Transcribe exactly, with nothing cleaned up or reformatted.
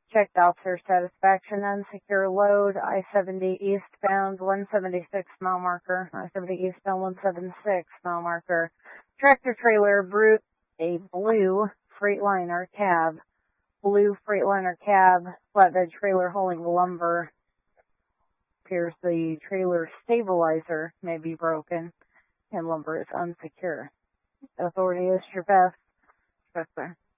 Checked officer satisfaction, unsecure load, I seventy eastbound, one seventy-six mile marker, I seventy eastbound, one seventy-six mile marker. Tractor trailer, brute, a blue Freightliner cab, blue Freightliner cab, flatbed trailer hauling lumber. Appears the trailer stabilizer may be broken and lumber is unsecure. Authority is your best. Yes, sir.